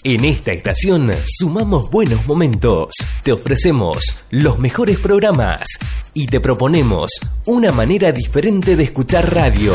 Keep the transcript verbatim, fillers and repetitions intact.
En esta estación sumamos buenos momentos, te ofrecemos los mejores programas y te proponemos una manera diferente de escuchar radio.